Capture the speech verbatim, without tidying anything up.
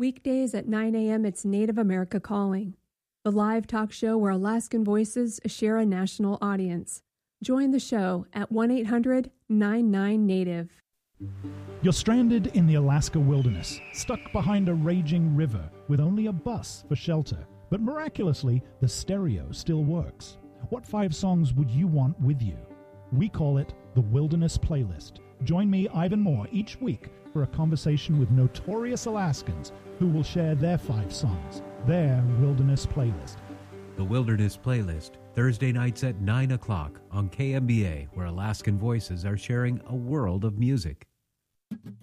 Weekdays at nine a.m. it's Native America Calling, the live talk show where Alaskan voices share a national audience. Join the show at one eight hundred nine nine native. You're stranded in the Alaska wilderness, stuck behind a raging river with only a bus for shelter. But miraculously, the stereo still works. What five songs would you want with you? We call it the Wilderness Playlist. Join me, Ivan Moore, each week for a conversation with notorious Alaskans who will share their five songs, their Wilderness Playlist. The Wilderness Playlist, Thursday nights at nine o'clock on K M B A, where Alaskan voices are sharing a world of music.